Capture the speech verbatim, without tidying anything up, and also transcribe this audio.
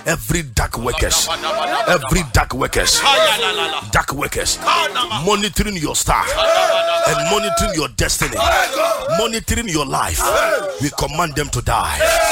Every dark workers, every dark workers, dark workers, monitoring your star and monitoring your destiny, monitoring your life, we command them to die.